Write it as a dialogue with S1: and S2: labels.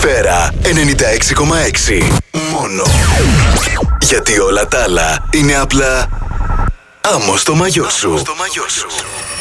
S1: Ατμόσφαιρα 96,6. Μόνο. Γιατί όλα τα άλλα είναι απλά άμμο στο μαγιό σου.